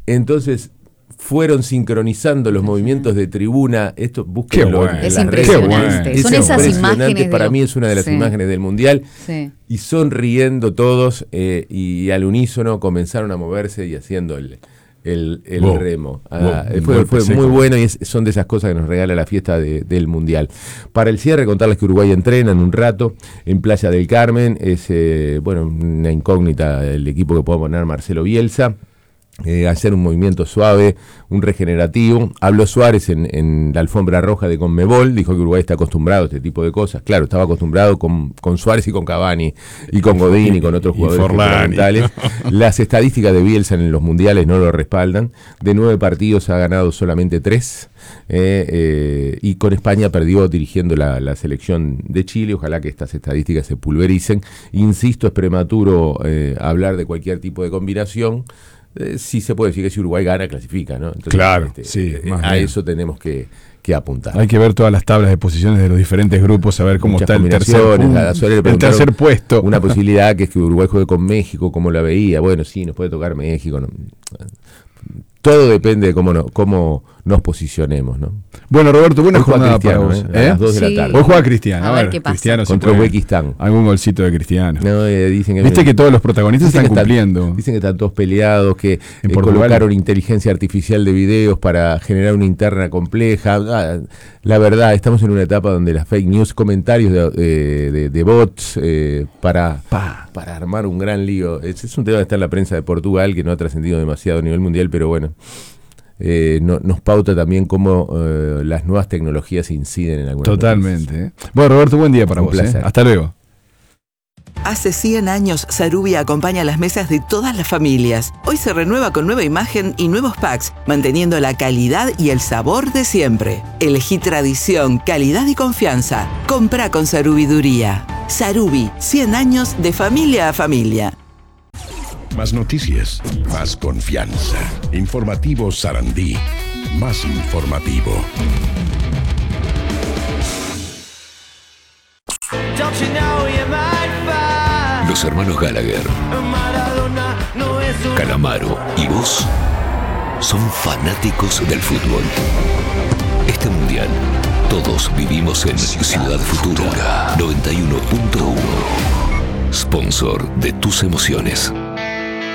Entonces fueron sincronizando los movimientos de tribuna. Esto búsquenlo bueno. en Es las impresionante. redes. Son esas imágenes. Para mí es una de las imágenes del Mundial. Sí. Y sonriendo todos y al unísono comenzaron a moverse y haciendo el remo. Fue muy bueno y son de esas cosas que nos regala la fiesta del Mundial. Para el cierre, contarles que Uruguay entrena en un rato en Playa del Carmen. Es una incógnita el equipo que pueda poner Marcelo Bielsa. Hacer un movimiento suave, un regenerativo. Habló Suárez en la alfombra roja de Conmebol, dijo que Uruguay está acostumbrado a este tipo de cosas. Claro, estaba acostumbrado con Suárez y con Cavani, y con Godín y con otros jugadores fundamentales. Las estadísticas de Bielsa en los mundiales no lo respaldan. De 9 partidos ha ganado solamente 3. Y con España perdió dirigiendo la selección de Chile. Ojalá que estas estadísticas se pulvericen. Insisto, es prematuro hablar de cualquier tipo de combinación. Sí se puede decir que si Uruguay gana, clasifica, ¿no? Entonces, claro, sí. A eso tenemos que apuntar. Hay que ver todas las tablas de posiciones de los diferentes grupos, a ver cómo está el tercer puesto. Una posibilidad que es que Uruguay juegue con México, como la veía. Bueno, sí, nos puede tocar México. ¿No? Todo depende de cómo nos posicionemos, ¿no? Bueno, Roberto, buena jornada para vos. A las 2 de la tarde. Hoy juega Cristiano. A ver qué pasa. Cristiano contra Uzbekistán. Algún golcito de Cristiano. No, dicen Viste que todos los protagonistas están cumpliendo. Dicen que están todos peleados, que colocaron inteligencia artificial de videos para generar una interna compleja. La verdad, estamos en una etapa donde las fake news, comentarios de bots para armar un gran lío. Es un tema que está en la prensa de Portugal, que no ha trascendido demasiado a nivel mundial, pero bueno. Nos pauta también cómo las nuevas tecnologías inciden en algunas Totalmente. Bueno, Roberto, buen día para vos. Hasta luego. Hace 100 años, Sarubi acompaña las mesas de todas las familias. Hoy se renueva con nueva imagen y nuevos packs, manteniendo la calidad y el sabor de siempre. Elegí tradición, calidad y confianza. Comprá con Sarubiduría. Sarubi, 100 años de familia a familia. Más noticias, más confianza. Informativo Sarandí, más informativo. Los hermanos Gallagher, Calamaro y vos son fanáticos del fútbol. Este mundial, todos vivimos en Ciudad Futura 91.1. Sponsor de tus emociones.